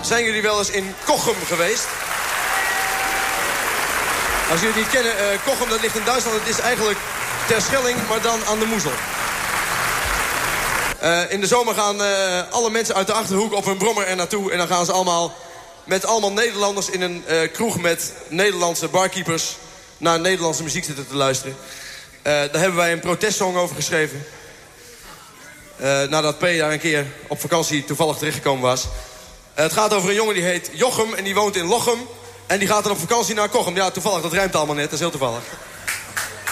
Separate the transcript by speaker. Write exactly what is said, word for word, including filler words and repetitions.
Speaker 1: Zijn jullie wel eens in Kochem geweest? Als jullie het niet kennen, uh, Kochem dat ligt in Duitsland. Het is eigenlijk Terschelling, maar dan aan de Moezel. Uh, in de zomer gaan uh, alle mensen uit de Achterhoek op hun brommer er naartoe. En dan gaan ze allemaal met allemaal Nederlanders in een uh, kroeg met Nederlandse barkeepers naar Nederlandse muziek zitten te luisteren. Uh, daar hebben wij een protestsong over geschreven. Uh, nadat P daar een keer op vakantie toevallig terechtgekomen was. Uh, het gaat over een jongen die heet Jochem en die woont in Lochem. En die gaat dan op vakantie naar Kochem. Ja, toevallig, dat rijmt allemaal net, dat is heel toevallig.